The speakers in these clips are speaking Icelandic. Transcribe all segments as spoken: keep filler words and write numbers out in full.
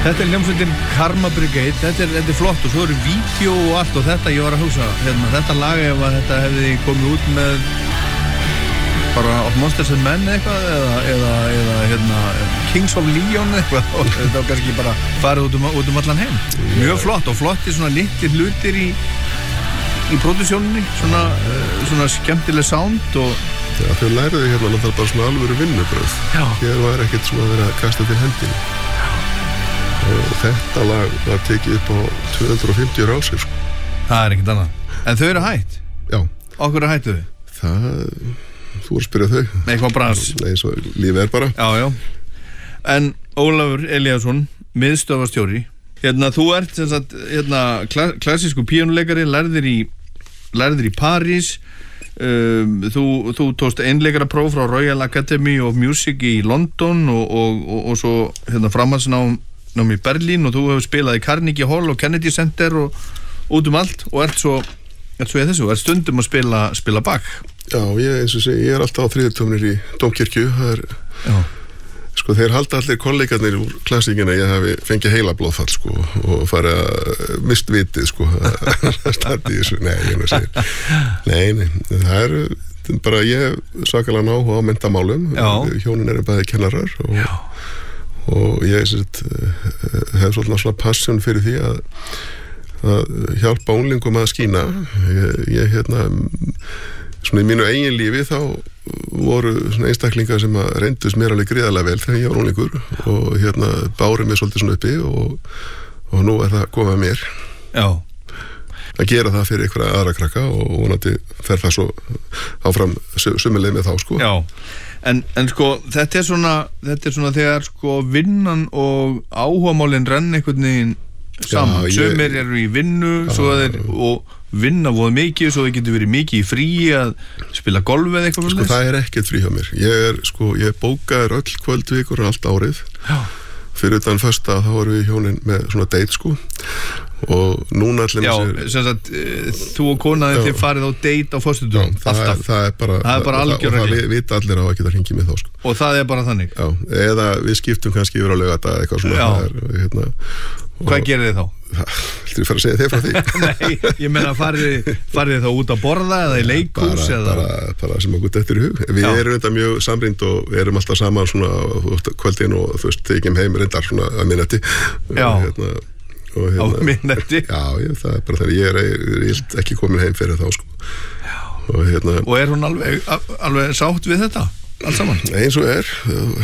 Þetta er hljómsveitin Karma Brigade, þetta er, þetta er flott og svo eru vídeo og allt og þetta, ég var að hugsa, hérna, þetta lag ef að þetta hefði komið út með bara of Monsters and Men eitthvað eða, eða, eða hérna, Kings of Leon eitthvað og þetta var kannski bara farið út um, út um allan heim. Mjög flott og flott í svona litlir hlutir í, í pródusjóninni, svona, svona skemmtileg sound og Já, þau læriðu hérna náttúrulega bara svona alvöru vinnubröð. Já. Hér var ekkert svona að vera að kasta til hendinni. Og þetta lag var tekið upp á tvö hundruð og fimmtíu rásir sko. Það er ekkert annað. En þau eru hætt? Já. Okkur er hættu þau? Það, þú voru að spyrja þau. Eitthvað brans? Nei, svo lífið er bara. Já, já. En Ólafur Elíasson, miðstöðvarstjóri, hérna þú ert sem sagt, hérna klassísku píanuleikari, lærðir í, lærðir í París, um, þú, þú tókst einleikarapróf frá Royal Academy of Music í London og, og, og, og svo hérna framhaldsnám nám í Berlín og þú hefur spilað í Carnegie Hall og Kennedy Center og út um allt og ert svo, ert svo í þessu, ert stundum að spila, spila bak. Já, ég, eins og segi, ég er alltaf á þriðjutómnir í Dómkirkju, það er, Já. Sko, þeir halda allir kollegarnir úr klassíkina, ég hafi fengið heila blóðfall, sko, og farið að mist vitið, sko, að standi í þessu, nei, ég er að segja, nei, nei, það er bara, ég hef sakalega náhuga á menntamálum, hjónin eru bæði kennarar og Já. Og ég sett, hef svolítið náttúrulega passion fyrir því að, að hjálpa unglingum að skína. Ég, ég hérna, svona í mínu eigin lífi þá voru svona einstaklingar sem að reyndust mér alveg gríðarlega vel þegar ég var unglingur og hérna báru mig svolítið svona uppi og, og nú er það komið að mér. Já. Að gera það fyrir einhverja aðra krakka og vonandi fer það svo áfram sömuleið með þá, sko. Já. En, en sko, þetta er svona þetta er svona þegar sko vinnan og áhugamálin renn einhvern veginn saman. Já, ég... Sumir eru í vinnu ah, svo þeir, og vinna voða mikið svo þeir getur verið mikið í fríi að spila golf eða eitthvað. Sko, það er ekkert frí hjá mér. Ég er, sko, ég bókaður öll kvöldvikur allt árið. Já. Fyrir utan fösta þá erum við hjónin með svona date, sko. Og núna allir Já, sem sagt, þú og konaðin þið farið á date á föstudögum alltaf. Það er bara, það er bara algjör og það vita allir á að geta hringið mig þá, sko. Og það er bara þannig? Já, eða við skiptum kannski yfir á laugardag eitthvað svona. Það er, hérna, hvað gerir þið þá? Viltu fara að segja þig frá því? Nei, ég meina farið, farið þið þá út að borða eða í leikhús bara, eða? Bara, bara sem okkur dettur í hug. Við Já. erum þetta mjög samrýnd og erum alltaf saman svona kvöldin og þú veist, þegjum heim reyndar svona að minnetti. Já. Hérna, og hérna, á minnetti? Já, ég, það er bara þegar ég er, er, er ekki komin heim fyrir þá, sko. Já. Og, hérna, og er hún alveg, alveg sátt við þetta? Allt saman? Eins og er.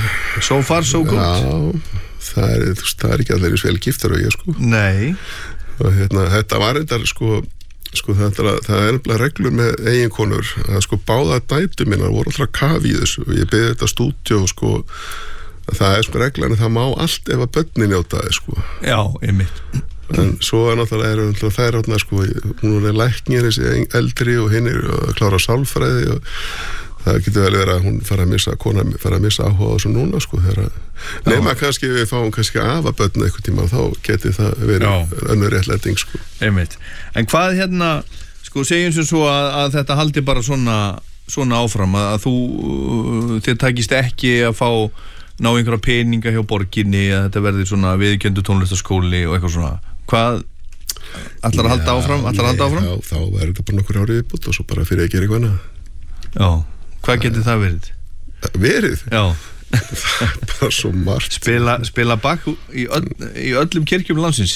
So far, so good? Já. Það er, það er ekki allir eins vel giftar og ég, sko. Nei. Og hérna, þetta var eitthvað, sko, sko þetta, það er nefnilega reglur með eiginkonur að sko báða dætur minnar voru alltaf kafi í þessu og ég beði þetta stúdíó, sko, það er sko reglan að það má allt ef að börnin njóta það, sko. Já, einmitt. En svo er náttúrulega, er náttúrulega þær átna, sko, hún er læknir þessi eldri og hinn er að klára sálfræði og það getur vel verið að hún fara að missa, kona fara að missa áhuga á þessu núna, sko, þegar nema kannski við fáum kannski afa börn eitthvað tíma og þá geti það verið önnur réttlæting, sko. Einmitt. En hvað hérna, sko, segjum sem svo að, að þetta haldi bara svona, svona áfram, að, að þú, þér takist ekki að fá, ná einhverja peninga hjá borginni, að þetta verði svona viðurkenndur tónlistarskóli og eitthvað svona. Hvað, ætlar að halda áfram, ætlar að halda áfram? Já, þá verður þetta bara nokkur árið viðbútt og svo bara fyrir að gera eitthvað annað. Já. Hvað getur það verið? Verið? Já. Það er bara svo margt. Spila, spila bak í, öll, í öllum kirkjum landsins?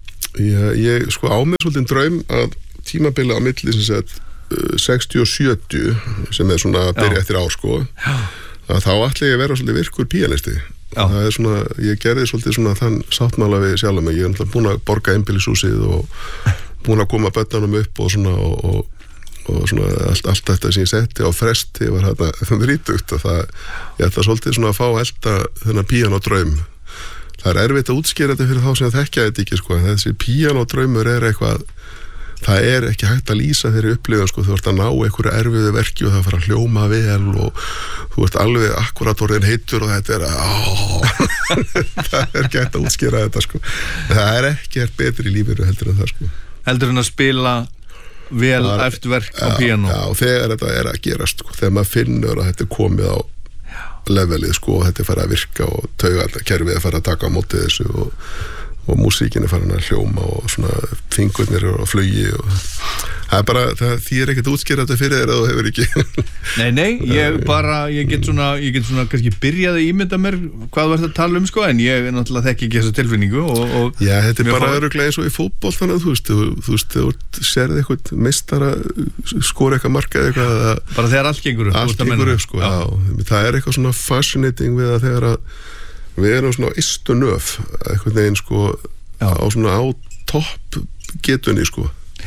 Já, ég sko á mig svolítið draum að tímabili á milli sem sagt sextíu og sjötíu sem er svona að byrja eftir ár, sko. Já. Að þá ætla ég að vera svolítið virkur píanisti. Já. Það er svona, ég gerði svolítið svona þann sáttmála við sjálf mig. Ég er náttúrulega búin að borga einbýlishúsið og búin að koma börnunum upp og svona og, og og svona allt, allt þetta sem ég setti á fresti var þetta þannig rítugt að það, ég ætla svolítið svona að fá elda þennan píanódraum. Það er erfitt að útskýra þetta fyrir þá sem þekkja þetta ekki, sko, en þessi píanódraumur er eitthvað, það er ekki hægt að lýsa þeirri upplifun, sko, þú ert að ná einhverju erfiðu verki og það fara að hljóma vel og þú ert alveg akkurat orðin heitur og þetta er að það er ekki hægt að útskýra þetta, sko. Það er ekki hægt betri í lífinu heldur en það, sko. Heldur en að spila vel eftir verk á píanó. Já, og þegar þetta er að gerast, sko, þegar maður finnur að þetta er komið á levelið sko og þetta er farið að virka og taugakerfið er farið að taka á móti þessu og, og músíkin er farin að hljóma og svona fingurnir eru á flugi og það er bara, það þýr ekkert útskýra þetta fyrir þér að þú hefur ekki Nei, nei, ég bara, ég get svona ég get svona kannski byrjað að ímynda mér hvað þú ert að tala um sko, en ég náttúrulega þekki ekki þessa tilfinningu og, og Já, þetta er bara fá... örugglega eins og í fótbolta þannig að þú veist, þú, þú veist, þú sérði eitthvað meistara, skora eitthvað markað eitthvað að bara þegar allt gengur upp allt gengur upp, sko, já. Já, það er eitthvað svona fascinating við að þegar að við erum svona á ystu nöf eitthvað neginn sko já. Á svona á topp getunni sko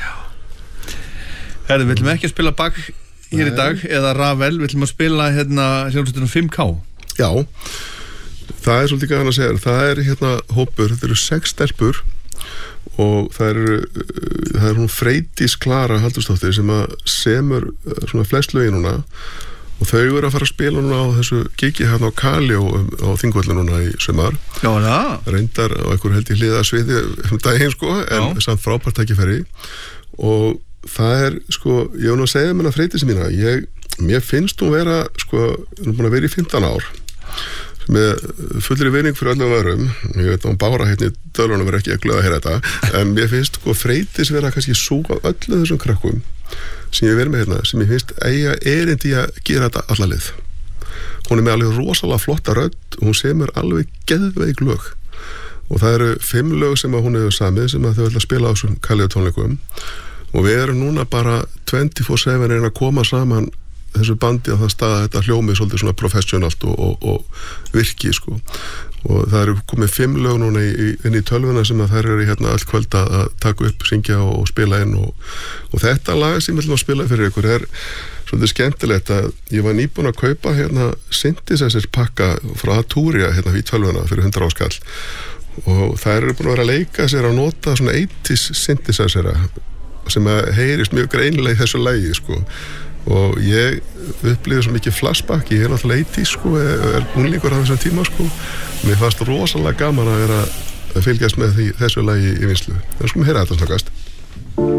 Herðu, við ætlum ekki að spila Bach hér í dag eða Ravel, við ætlum að spila hérna hljómsveitina fimm K Já, það er svolítið gaman að segja það er hérna hópur, þetta eru sex stelpur og það er það er hún Freydís Klara Halldórsdóttir sem að semur svona flest lögin núna og þau eru að fara að spila núna á þessu gigi hérna á Kaljó á Þingvöllum núna í sumar Já, það reyndar á einhver held í hliðasviði um daginn sko, en Já. Samt frábært tækifæri og það er, sko, ég var nú að segja mér að Freydísi mína, ég, mér finnst hún vera, sko, hún er búin að vera í fimmtán ár með fullri vinning fyrir öllum öðrum, ég veit að hún Bára hérna í dölunum verið ekki að glöða að heyra þetta, en mér finnst, sko, Freydís vera kannski súga öllu þessum krakkum sem ég verið með hérna, sem ég finnst eiga erindi að gera þetta alla leið. Hún er með alveg rosalega flotta rödd, hún semur alveg geðveik lög og það eru fimm lög sem að hún hefur samið sem að þau ætla að spila á þessum Kaljó tónleikum og við erum núna bara twenty-four seven að koma saman þessu bandi á það stað að þetta hljómið svolítið svona professionalt og, og, og virki sko og það eru komið fimm lög núna í, inn í tölvuna sem að þær eru hérna all kvöld að taka upp, syngja og, og spila inn og, og þetta lag sem við ætlum að spila fyrir ykkur er svolítið skemmtilegt að ég var nýbúin að kaupa hérna synthesizer pakka frá Arturia hérna í tölvuna fyrir hundrað áskall og þær eru búin að vera að leika sér að nota svona eighties synthesizera sem að heyrist mjög greinilega í þessu lagi sko og ég upplýði svo mikið flashback ég er náttúrulega eighties sko er unlingur á þessum tíma sko mér fannst rosalega gaman að vera að fylgjast með því, þessu lagi í vinslu þannig að sko mér heyra þetta slagast